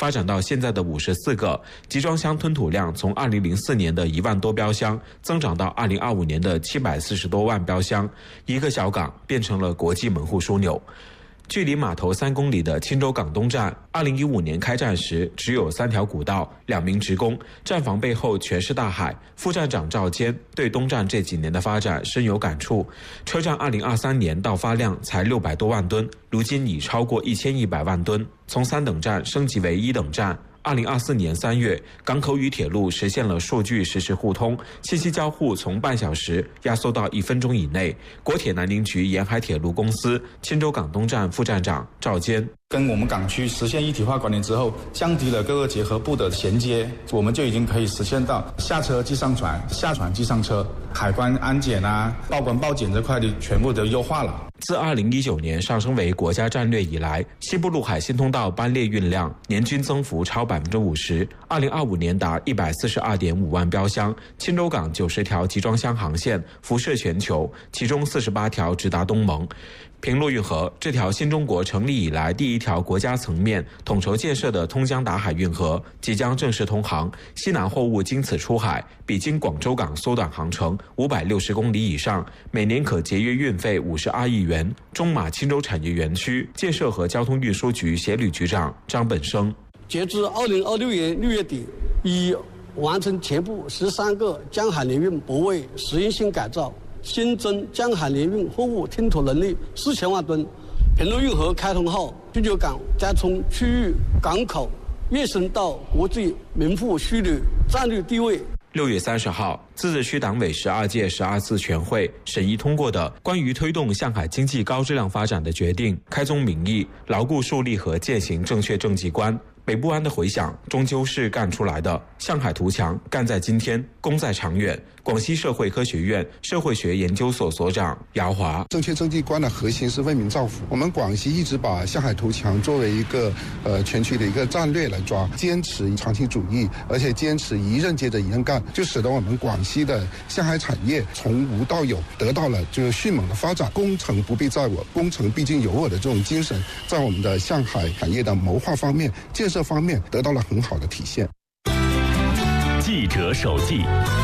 发展到现在的54个，集装箱吞吐量从2004年的1万多标箱增长到2025年的740多万标箱，一个小港变成了国际门户枢纽。距离码头3公里的钦州港东站，2015年开站时只有3条古道、2名职工，站房背后全是大海。副站长赵坚对东站这几年的发展深有感触。车站2023年到发量才600多万吨，如今已超过1100万吨，从3等站升级为1等站。2024年3月，港口与铁路实现了数据实时互通，信息交互从半小时压缩到1分钟以内。国铁南宁局沿海铁路公司钦州港东站副站长赵坚。 跟我们港区实现一体化管理之后，降低了各个结合部的衔接，我们就已经可以实现到下车即上船，下船即上车，海关安检报关报检这块的全部都优化了。 自2019年上升为国家战略以来，西部陆海新通道班列运量年均增幅超50%， 2025年达142.5万标箱。钦州港90条集装箱航线辐射全球，其中48条直达东盟。平陆运河这条新中国成立以来第一条国家层面统筹建设的通江达海运河即将正式通航，西南货物经此出海，比经广州港缩短航程560公里以上，每年可节约运费52亿元。中马钦州产业园区建设和交通运输局协理局长张本生， 截至2026年6月底，已完成前部13个江海联运泊位实验性改造，新增江海联运货物吞吐能力4000万吨。平陆运河开通后，金州港将从区域港口跃升到国际门户枢纽战略地位。 6月30号，自治区党委12届12次全会审议通过的关于推动向海经济高质量发展的决定，开宗明义，牢固树立和践行正确政绩观。北部湾的回响终究是干出来的，向海图强，干在今天，功在长远。广西社会科学院社会学研究所所长姚华， 正确政绩观的核心是为民造福。我们广西一直把向海图强作为一个全区的一个战略来抓，坚持长期主义，而且坚持一任接着一任干，就使得我们广西的向海产业从无到有得到了就是迅猛的发展。攻城不必在我，攻城必经由我的这种精神，在我们的向海产业的谋划方面、建设方面得到了很好的体现。 记者手记。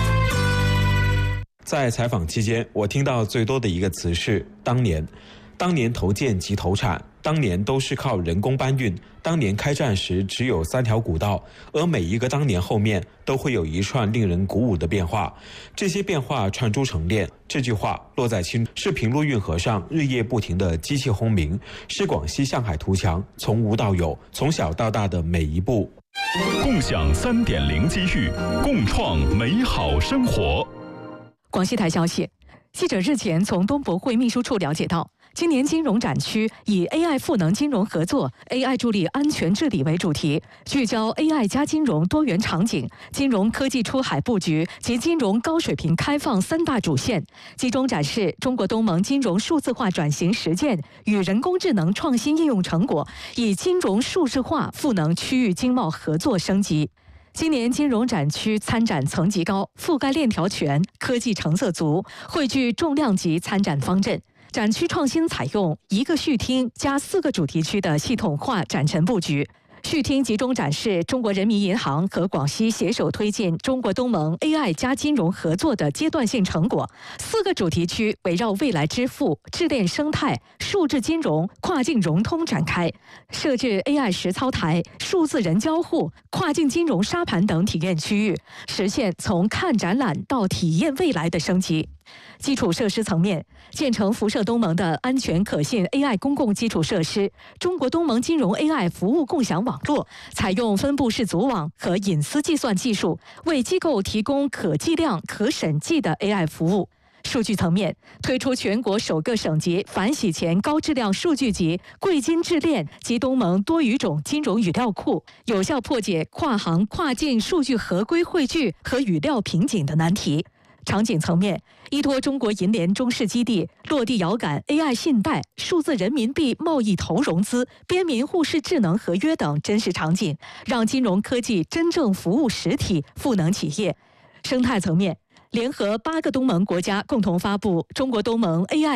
在采访期间，我听到最多的一个词是当年。当年投建及投产，当年都是靠人工搬运，当年开站时只有3条古道，而每一个当年后面都会有一串令人鼓舞的变化，这些变化串珠成链。这句话落在钦，是平陆运河上日夜不停的机器轰鸣，是广西向海图强从无到有，从小到大的每一步。 共享3.0机遇，共创美好生活。 广西台消息，记者日前从东博会秘书处了解到，今年金融展区以 AI 赋能金融合作、AI 助力安全治理为主题，聚焦 AI 加金融多元场景、金融科技出海布局及金融高水平开放3大主线，集中展示中国东盟金融数字化转型实践与人工智能创新应用成果，以金融数字化赋能区域经贸合作升级。今年金融展区参展层级高，覆盖链条全，科技成色足，汇聚重量级参展方阵。展区创新采用1个序厅加4个主题区的系统化展陈布局。序厅集中展示中国人民银行和广西携手推进中国东盟 AI 加金融合作的阶段性成果。4个主题区围绕未来支付、智链生态、数字金融、跨境融通展开，设置 AI 实操台、数字人交互、跨境金融沙盘等体验区域，实现从看展览到体验未来的升级。基础设施层面，建成辐射东盟的安全可信 AI 公共基础设施，中国东盟金融 AI 服务共享网络，采用分布式组网和隐私计算技术，为机构提供可计量、可审计的 AI 服务。数据层面，推出全国首个省级反洗钱高质量数据集、贵金智链及东盟多语种金融语料库，有效破解跨行跨境数据合规汇聚和语料瓶颈的难题。场景层面，依托中国银联中市基地，落地遥感 AI 信贷、数字人民币贸易投融资、边民互市智能合约等真实场景，让金融科技真正服务实体，赋能企业。生态层面，联合8个东盟国家共同发布中国东盟 AI